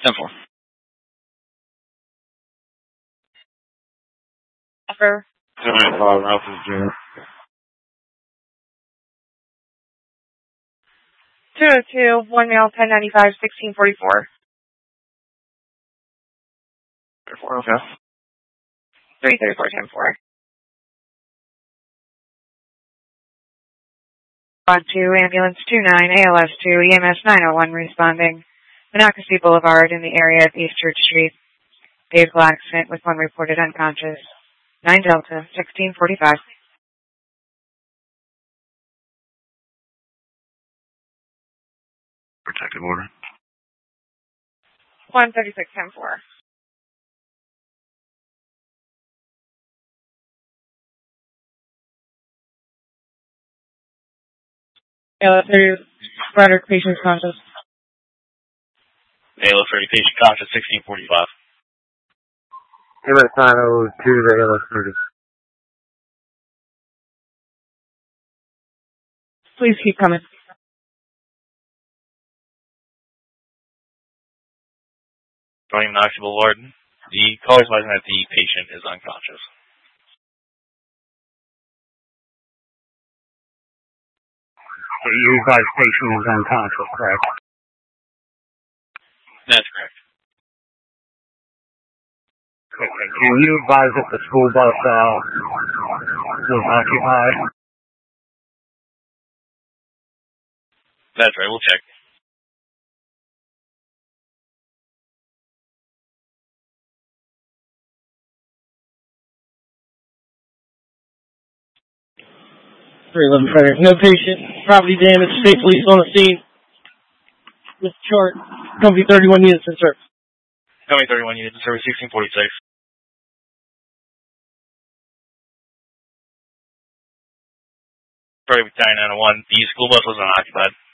10-4. Offer. 7-5, Alpha Junior. 202, 1 male, 1095, 1644. 4, okay. 334, 10-4. Squad 2, Ambulance 29, ALS 2, EMS 901 responding. Monocacy Boulevard in the area of East Church Street. Vehicle accident with one reported unconscious. 9 Delta, 1645. Protective order. 136, 10-4. ALS 30, Broderick, patient conscious. ALS 30, patient conscious, 1645. MS 902 to ALS 30. Please keep coming. Joining Monocacy Boulevard. The caller is advising that the patient is unconscious. So you advise patient is unconscious, correct? That's correct. Okay. Can you advise that the school bus was occupied? That's right, we'll check. No patient. Property damage. State police on the scene. This chart. Company 31 units in service. Company 31 units in service, 1646. Sorry, with 901. The school bus was unoccupied.